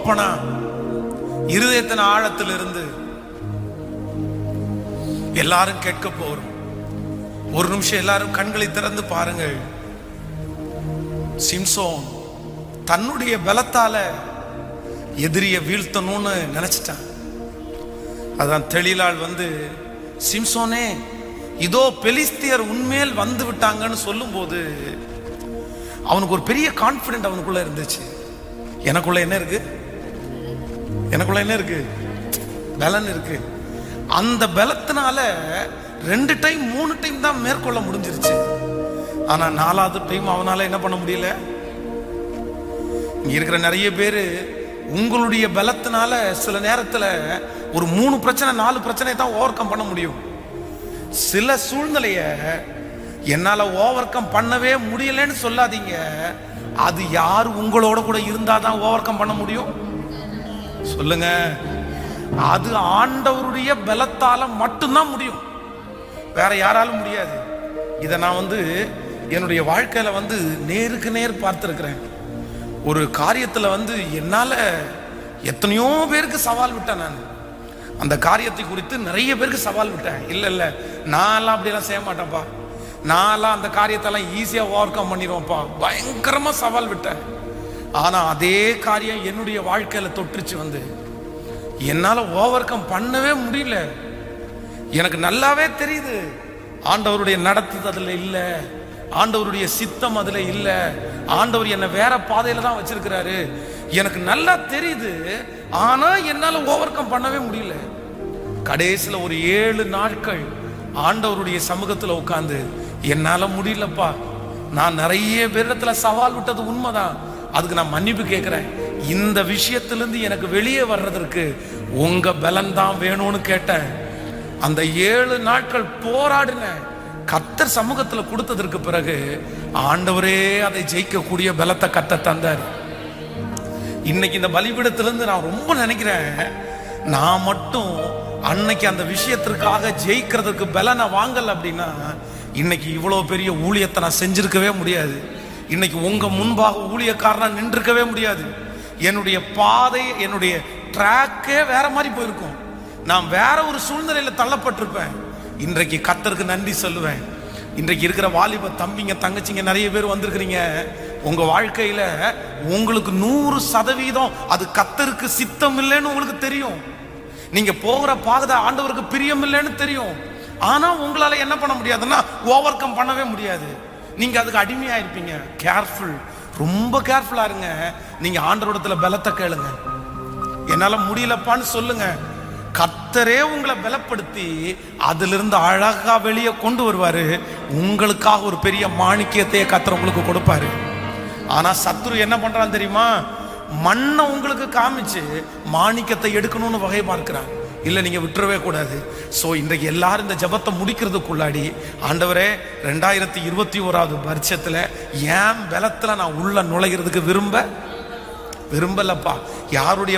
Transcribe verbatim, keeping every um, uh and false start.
ஓப்பனா இருதயத்தின் ஆழத்தில் இருந்து எல்லாரும் கேட்க போறோம். ஒரு நிமிஷம் எல்லாரும் கண்களை திறந்து பாருங்கள். சிம்சோன் தன்னுடைய பலத்தால எதிரிய வீழ்த்தணும்னு நினைச்சிட்டான். அதான் தெளிலாள் வந்து, சிம்சோனே இதோ பெலிஸ்தியர் உண்மையில் வந்து விட்டாங்கன்னு சொல்லும் போது அவனுக்கு ஒரு பெரிய கான்பிடென்ட் அவனுக்குள்ள இருந்துச்சு. எனக்குள்ள என்ன இருக்கு? எனக்குள்ள என்ன இருக்கு? பலன் இருக்கு. அந்த பலத்தினால ரெண்டு டைம் மூணு டைம் தான் மேற்கொள்ள முடிஞ்சிருச்சு. ஆனா நாலாவது டைம் அவனால என்ன பண்ண முடியல. இங்க இருக்கிற நிறைய பேரு உங்களுடைய பலத்தினால சில நேரத்துல ஒரு மூணு பிரச்சனை நாலு பிரச்சனை தான் ஓவர் கம் பண்ண முடியும். சில சூழ்நிலைய என்னால ஓவர் கம் பண்ணவே முடியலன்னு சொல்லாதீங்க. அது யாரு உங்களோட கூட இருந்தாதான் ஓவர் கம் பண்ண முடியும்? சொல்லுங்க. அது ஆண்டவருடைய பலத்தால மட்டும்தான் முடியும், வேற யாராலும் முடியாது. இதை நான் வந்து என்னுடைய வாழ்க்கையில வந்து நேருக்கு நேர் பார்த்திருக்கிறேன். ஒரு காரியத்துல வந்து என்னால எத்தனையோ பேருக்கு சவால் விட்டேன். நான் அந்த காரியத்தை குறித்து நிறைய பேருக்கு சவால் விட்டேன். இல்ல இல்ல நான்லாம் அப்படியெல்லாம் செய்ய மாட்டேன்ப்பா, நான்லாம் அந்த காரியத்தெல்லாம் ஈஸியா ஓவர் கம் பண்ணிடுவோம்ப்பா, பயங்கரமா சவால் விட்டேன். ஆனா அதே காரியம் என்னுடைய வாழ்க்கையில தொற்றுச்சு. வந்து என்னால ஓவர் கம் பண்ணவே முடியல. எனக்கு நல்லாவே தெரியுது ஆண்டவருடைய நடத்துது அதுல இல்ல, ஆண்டவருடைய சித்தம் அதுல இல்ல, ஆண்டவர் என்ன வேற பாதையில தான் வச்சிருக்கிறாரு, எனக்கு நல்லா தெரியுது. ஆனா என்னால ஓவர் கம் பண்ணவே முடியல. கடைசியில ஒரு ஏழு நாட்கள் ஆண்டவருடைய சமூகத்துல உட்கார்ந்து, என்னால முடியலப்பா, நான் நிறைய பேரிடத்துல சவால் விட்டது உண்மைதான், அதுக்கு நான் மன்னிப்பு கேட்கிறேன். இந்த விஷயத்திலிருந்து எனக்கு வெளியே வர்றதற்கு உங்க பலன் தான் வேணும்னு கேட்டேன். அந்த ஏழு நாட்கள் போராடின கர்த்தர் சமூகத்துல கொடுத்ததற்கு பிறகு ஆண்டவரே அதை ஜெயிக்கக்கூடிய பலத்தை கர்த்தர் தந்தார். இன்னைக்கு இந்த பலிபீடத்திலிருந்து நான் ரொம்ப நினைக்கிறேன், நான் மட்டும் அன்னைக்கு அந்த விஷயத்திற்காக ஜெயிக்கிறதுக்கு பலனை வாங்கல அப்படின்னா இன்னைக்கு இவ்வளவு பெரிய ஊழியத்தை நான் செஞ்சிருக்கவே முடியாது. இன்னைக்கு உங்க முன்பாக ஊழியக்காரனா நின்றுக்கவே முடியாது. என்னுடைய பாதை, என்னுடைய ட்ராக்கே வேற மாதிரி போயிருக்கும். நான் வேற ஒரு சூழ்நிலையில தள்ளப்பட்டிருப்பேன். இன்றைக்கு கர்த்தருக்கு நன்றி சொல்லுவேன். இன்றைக்கு இருக்கிற வாலிப தம்பிங்க தங்கச்சிங்க நிறைய பேர் வந்திருக்கிறீங்க. உங்க வாழ்க்கையில உங்களுக்கு நூறு சதவீதம் அது கர்த்தருக்கு சித்தம் இல்லைன்னு உங்களுக்கு தெரியும். நீங்க போகிற பாதை ஆண்டவருக்கு பிரியம் இல்லைன்னு தெரியும். ஆனா உங்களால என்ன பண்ண முடியாதுன்னா ஓவர் கம் பண்ணவே முடியாது. நீங்க அதுக்கு அடிமையா இருப்பீங்க. கேர்ஃபுல், ரொம்ப கேர்ஃபுல்லா இருங்க. நீங்க ஆண்டவரிடத்துல பலத்தை கேளுங்க. என்னால முடியலப்பான்னு சொல்லுங்க. கர்த்தரே உங்களை பலப்படுத்தி அதிலிருந்து அழகா வெளியே கொண்டு வருவாரு. உங்களுக்காக ஒரு பெரிய மாணிக்கியத்தையே கர்த்தர் உங்களுக்கு கொடுப்பாரு. ஆனா சத்துரு என்ன பண்றான் தெரியுமா? மண்ணை உங்களுக்கு காமிச்சு மாணிக்கத்தை எடுக்கணும்னு வகை பார்க்கிறான். இல்ல நீங்க விட்டுறவே கூடாது. சோ இன்றைக்கு எல்லாரும் இந்த ஜபத்தை முடிக்கிறதுக்குள்ளாடி, ஆண்டவரே ரெண்டாயிரத்தி இருபத்தி ஓராவது வருஷத்துல ஏன் பலத்துல நான் உள்ள நுழைகிறதுக்கு விரும்ப விரும்பலப்பா, யாருடைய